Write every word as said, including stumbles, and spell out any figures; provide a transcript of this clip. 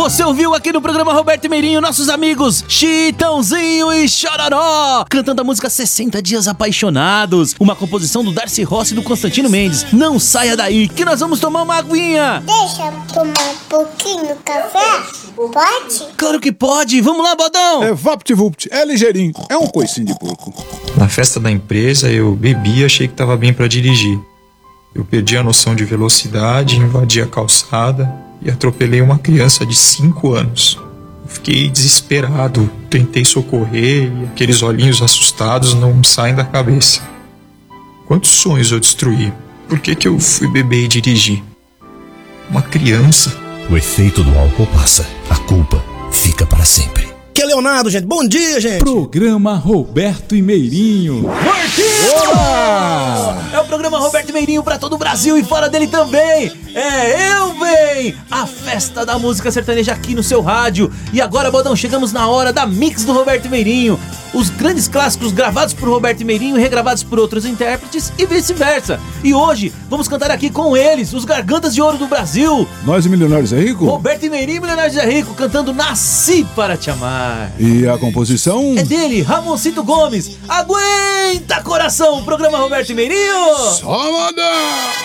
Você ouviu aqui no programa Roberto e Meirinho nossos amigos Chitãozinho e Chororó cantando a música sessenta Dias Apaixonados, uma composição do Darcy Rossi e do Constantino Mendes. Não saia daí que nós vamos tomar uma aguinha. Deixa eu tomar um pouquinho de café? Pode? Claro que pode. Vamos lá, Bodão. É VaptVupt, é ligeirinho, é um coicinho de porco. Na festa da empresa eu bebi e achei que tava bem pra dirigir. Eu perdi a noção de velocidade, invadi a calçada e atropelei uma criança de cinco anos. Eu fiquei desesperado, tentei socorrer e aqueles olhinhos assustados não me saem da cabeça. Quantos sonhos eu destruí? Por que que eu fui beber e dirigir? Uma criança. O efeito do álcool passa, a culpa fica para sempre. Que é Leonardo, gente. Bom dia, gente. Programa Roberto e Meirinho. Olá! É o programa Roberto e Meirinho pra todo o Brasil e fora dele também. É Eu Bem, a festa da música sertaneja aqui no seu rádio. E agora, Bodão, chegamos na hora da Mix do Roberto e Meirinho. Os grandes clássicos gravados por Roberto e Meirinho e regravados por outros intérpretes e vice-versa. E hoje vamos cantar aqui com eles, os Gargantas de Ouro do Brasil. Nós e Milionários é Rico? Roberto e Meirinho e Milionários é Rico cantando Nasci Para Te Amar. E a composição? É dele, Ramoncito Gomes. Aguenta, coração, programa Roberto e Meirinho. Só mandar!